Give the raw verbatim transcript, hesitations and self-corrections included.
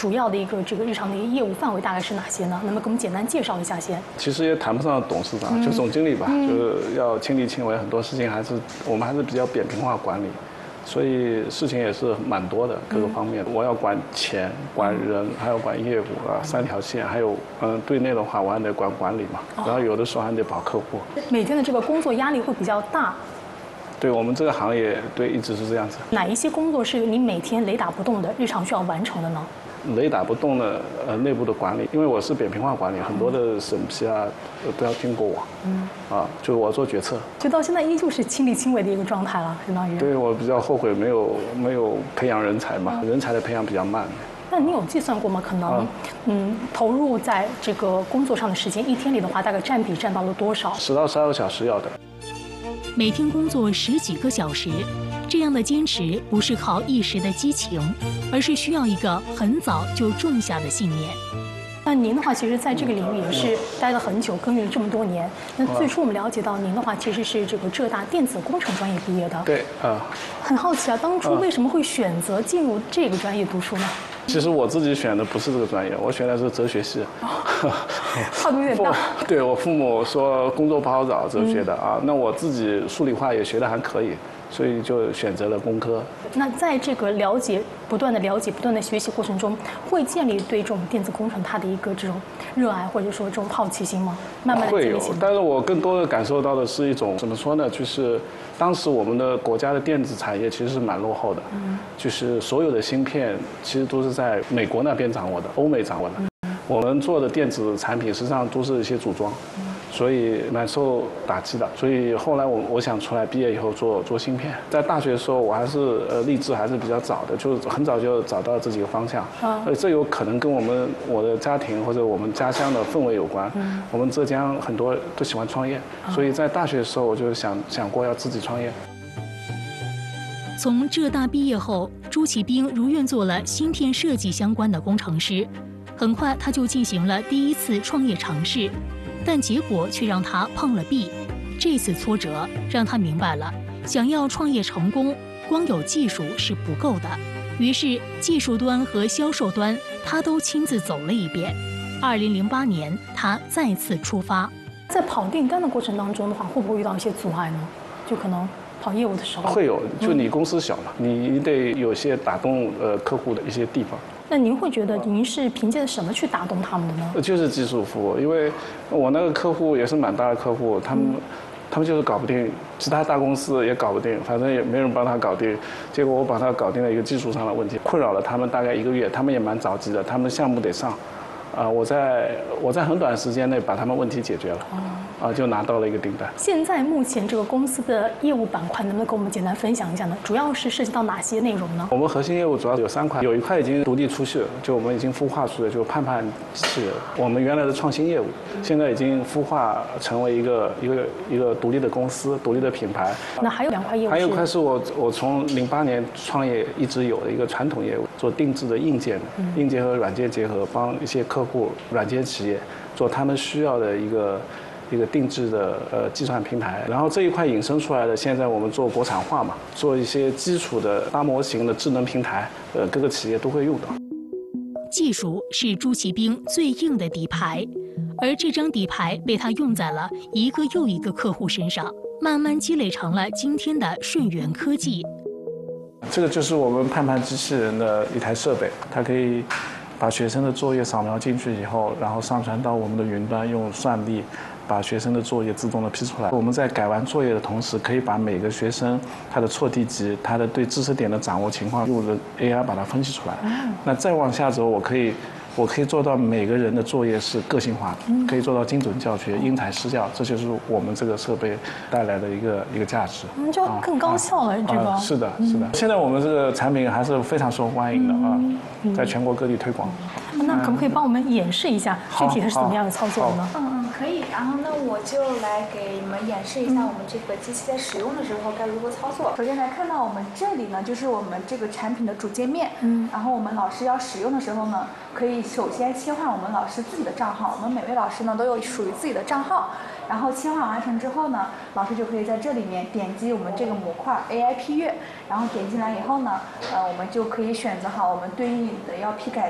主要的一个这个日常的一个业务范围大概是哪些呢？能不能给我们简单介绍一下先？ 其实也谈不上董事长，嗯、就总经理吧，嗯、就是要亲力亲为，很多事情还是我们还是比较扁平化管理。所以事情也是蛮多的，各个方面，我要管钱、管人，还要管业务啊，三条线，还有嗯，对内的话我还得管管理嘛，然后有的时候还得保客户。 每天的这个工作压力会比较大。 对我们这个行业，对一直是这样子。 哪一些工作是你每天雷打不动的日常需要完成的呢？ 雷打不动的呃内部的管理，因为我是扁平化管理，很多的审批啊都要经过我，嗯，啊，就是我做决策。 就到现在依旧是亲力亲为的一个状态了，相当于。 对，我比较后悔没有没有培养人才嘛，人才的培养比较慢。 那你有计算过吗？可能，啊、嗯，投入在这个工作上的时间，一天里的话，大概占比占到了多少？ 十到十二个小时要的。 每天工作十几个小时。这样的坚持不是靠一时的激情，而是需要一个很早就种下的信念。 那您的话，其实在这个领域也是待了很久，耕耘了这么多年。那最初我们了解到您的话，其实是这个浙大电子工程专业毕业的。 对啊。 很好奇啊，当初为什么会选择进入这个专业读书呢？ 其实我自己选的不是这个专业，我选的是哲学系。 跨度有点大。 对我父母说工作不好找，哲学的啊，那我自己数理化也学得还可以。所以就选择了工科。 那在这个了解、不断的了解、不断的学习过程中，会建立对这种电子工程它的一个这种热爱，或者说这种好奇心吗？慢慢的会有，但是我更多的感受到的是一种怎么说呢？就是当时我们的国家的电子产业其实是蛮落后的，嗯，就是所有的芯片其实都是在美国那边掌握的，欧美掌握的。嗯、我们做的电子产品实际上都是一些组装。嗯，所以蛮受打击的，所以后来我我想出来毕业以后做做芯片。在大学的时候，我还是呃立志还是比较早的，就是很早就找到这几个方向。啊，呃，这有可能跟我们我的家庭或者我们家乡的氛围有关。嗯，我们浙江很多都喜欢创业，所以在大学的时候我就想想过要自己创业。 从浙大毕业后，朱启兵如愿做了芯片设计相关的工程师，很快他就进行了第一次创业尝试。但结果却让他碰了壁，这次挫折让他明白了，想要创业成功，光有技术是不够的。于是，技术端和销售端他都亲自走了一遍。二零零八年，他再次出发。 在跑订单的过程当中的话，会不会遇到一些阻碍呢？就可能跑业务的时候会有，就你公司小嘛，嗯、你得有些打动呃客户的一些地方。 那您会觉得您是凭借什么去打动他们的呢？ 就是技术服务，因为我那个客户也是蛮大的客户，他们、嗯、他们就是搞不定，其他大公司也搞不定，反正也没人帮他搞定。结果我把他搞定了一个技术上的问题，困扰了他们大概一个月，他们也蛮着急的，他们项目得上，啊、呃，我在我在很短时间内把他们问题解决了。哦啊，就拿到了一个订单。 现在目前这个公司的业务板块，能不能跟我们简单分享一下呢？主要是涉及到哪些内容呢？ 我们核心业务主要有三块，有一块已经独立出去了，就我们已经孵化出来，就盼盼机器人。我们原来的创新业务，现在已经孵化成为一个一个一个独立的公司、独立的品牌。 那还有两块业务， 还有一块是我我从零八年创业一直有的一个传统业务，做定制的硬件，嗯、硬件和软件结合，帮一些客户、软件企业做他们需要的一个。一个定制的呃计算平台，然后这一块引申出来的，现在我们做国产化嘛，做一些基础的大模型的智能平台，呃，各个企业都会用到。 技术是朱启兵最硬的底牌，而这张底牌被他用在了一个又一个客户身上，慢慢积累成了今天的顺源科技。 这个就是我们盼盼机器人的一台设备，它可以把学生的作业扫描进去以后，然后上传到我们的云端，用算力把学生的作业自动的批出来。我们在改完作业的同时，可以把每个学生他的错题集、他的对知识点的掌握情况，用的 A I 把它分析出来。嗯、那再往下走，我可以。我可以做到每个人的作业是个性化的，嗯、可以做到精准教学、因材施教，这就是我们这个设备带来的一个一个价值。 嗯，就更高效了，啊、这个、 啊。是的，是的。嗯、现在我们这个产品还是非常受欢迎的啊，嗯、在全国各地推广。 嗯、那可不可以帮我们演示一下具体是怎么样的操作呢？ 嗯嗯，可以。然后呢，我就来给你们演示一下我们这个机器在使用的时候该如何操作。首先来看到我们这里呢，就是我们这个产品的主界面。嗯。然后我们老师要使用的时候呢，可以首先切换我们老师自己的账号。我们每位老师呢都有属于自己的账号。然后切换完成之后呢，老师就可以在这里面点击我们这个模块 A I 批阅，然后点进来以后呢，呃，我们就可以选择好我们对应的要批改